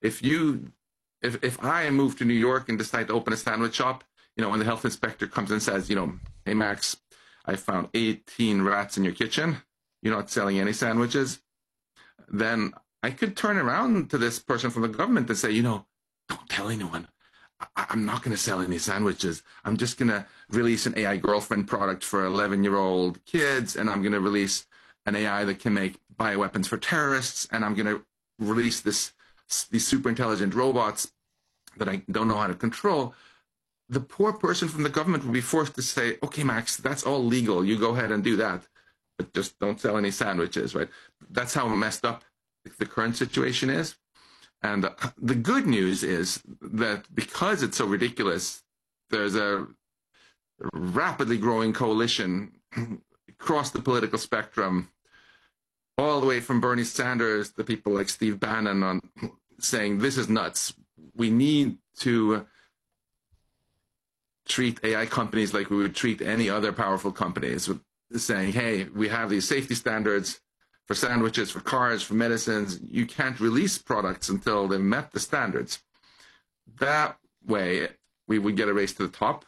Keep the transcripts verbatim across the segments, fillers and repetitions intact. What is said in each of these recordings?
if you, if, if I move to New York and decide to open a sandwich shop, you know, when the health inspector comes and says, you know, hey, Max, I found eighteen rats in your kitchen, you're not selling any sandwiches, then I could turn around to this person from the government and say, you know, don't tell anyone. I I'm not going to sell any sandwiches. I'm just going to release an A I girlfriend product for eleven-year-old kids, and I'm going to release an A I that can make bioweapons for terrorists, and I'm going to release this these super intelligent robots that I don't know how to control. The poor person from the government would be forced to say, okay, Max, that's all legal. You go ahead and do that, but just don't sell any sandwiches, right? That's how messed up the current situation is. And the good news is that because it's so ridiculous, there's a rapidly growing coalition across the political spectrum, all the way from Bernie Sanders to people like Steve Bannon, on saying this is nuts. We need to treat A I companies like we would treat any other powerful companies, with saying, hey, we have these safety standards for sandwiches, for cars, for medicines. You can't release products until they've met the standards. That way, we would get a race to the top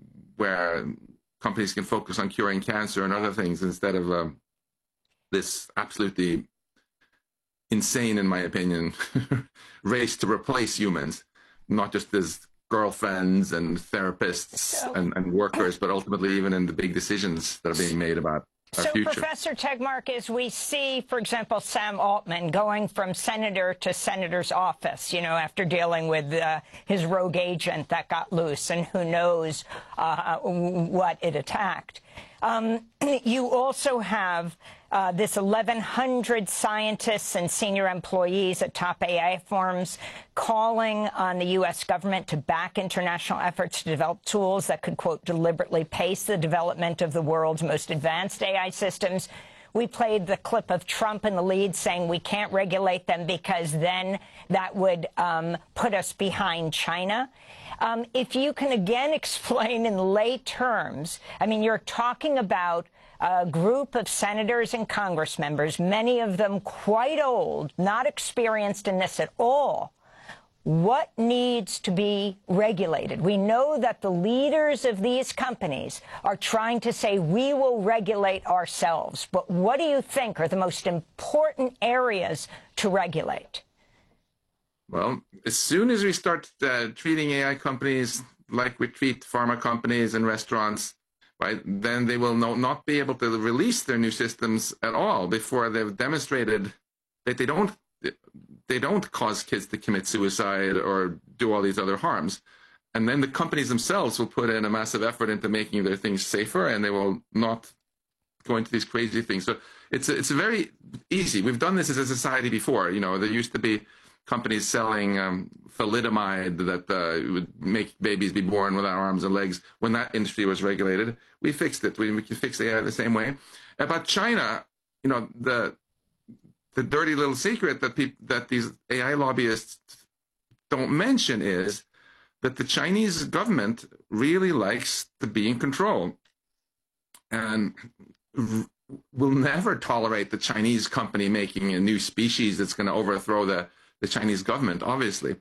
where companies can focus on curing cancer and other things instead of um, this absolutely insane, in my opinion, race to replace humans, not just as girlfriends and therapists so, and, and workers, but ultimately even in the big decisions that are being made about our so future. Professor Tegmark, as we see, for example, Sam Altman going from senator to senator's office, you know, after dealing with uh, his rogue agent that got loose, and who knows uh, what it attacked. Um, you also have uh, this eleven hundred scientists and senior employees at top A I firms calling on the U S government to back international efforts to develop tools that could, quote, deliberately pace the development of the world's most advanced A I systems. We played the clip of Trump in the lead saying we can't regulate them because then that would um, put us behind China. Um, if you can again explain in lay terms, I mean, you're talking about a group of senators and Congress members, many of them quite old, not experienced in this at all. What needs to be regulated? We know that the leaders of these companies are trying to say we will regulate ourselves. But what do you think are the most important areas to regulate? Well, as soon as we start uh, treating A I companies like we treat pharma companies and restaurants, right, then they will no, not be able to release their new systems at all before they've demonstrated that they don't they don't cause kids to commit suicide or do all these other harms. And then the companies themselves will put in a massive effort into making their things safer, and they will not go into these crazy things. So it's a, it's a very easy. We've done this as a society before. You know, there used to be companies selling um, thalidomide that uh, would make babies be born without arms and legs. When that industry was regulated, we fixed it. We, we can fix A I the same way. About China, you know, the the dirty little secret that people, that these A I lobbyists don't mention is that the Chinese government really likes to be in control and will never tolerate the Chinese company making a new species that's going to overthrow the, the Chinese government, obviously.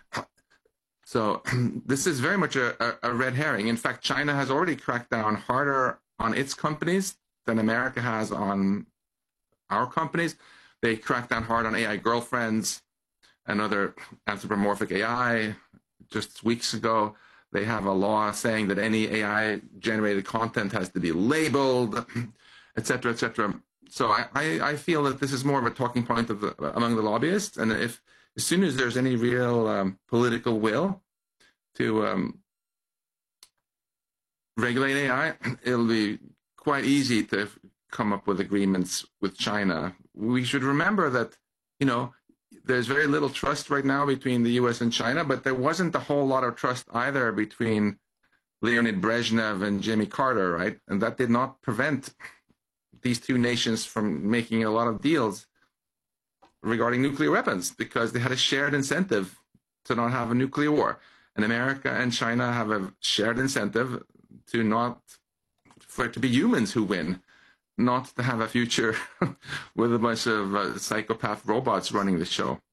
So this is very much a, a red herring. In fact, China has already cracked down harder on its companies than America has on our companies. They cracked down hard on A I girlfriends and other anthropomorphic A I. Just weeks ago, they have a law saying that any A I-generated content has to be labeled, et cetera, et cetera. So I, I, I feel that this is more of a talking point of the, among the lobbyists. And if as soon as there's any real um, political will to um, regulate A I, it'll be quite easy to come up with agreements with China. We should remember that, you know, there's very little trust right now between the U S and China, but there wasn't a whole lot of trust either between Leonid Brezhnev and Jimmy Carter, right? And that did not prevent these two nations from making a lot of deals regarding nuclear weapons because they had a shared incentive to not have a nuclear war. And America and China have a shared incentive to not, for it to be humans who win, not to have a future with a bunch of uh, psychopath robots running the show.